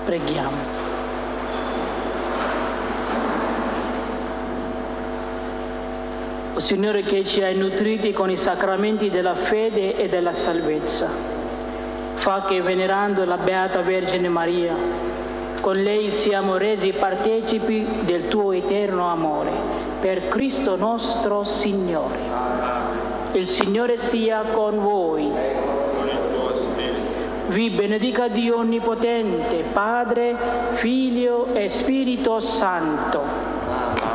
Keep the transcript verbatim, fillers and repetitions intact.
Preghiamo. O Signore, che ci hai nutriti con i sacramenti della fede e della salvezza, fa che venerando la Beata Vergine Maria, con lei siamo resi partecipi del tuo eterno amore, per Cristo nostro Signore. Il Signore sia con voi. Vi benedica Dio Onnipotente, Padre, Figlio e Spirito Santo.